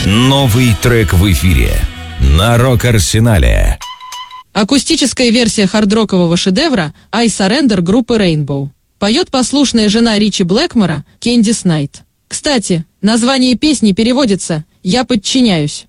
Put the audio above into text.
Новый трек в эфире на Рок-Арсенале. Акустическая версия хардрокового шедевра «I Surrender» группы Rainbow. Поет послушная жена Ричи Блэкмора, Кэндис Найт. Кстати, название песни переводится «Я подчиняюсь».